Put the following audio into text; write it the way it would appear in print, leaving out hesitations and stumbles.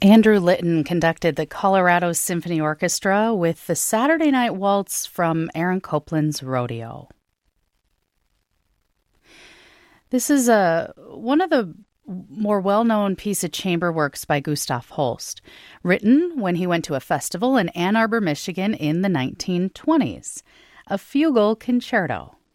Andrew Litton conducted the Colorado Symphony Orchestra with the Saturday Night Waltz from Aaron Copland's Rodeo. This is one of the more well-known piece of chamber works by Gustav Holst, written when he went to a festival in Ann Arbor, Michigan in the 1920s. A fugal concerto.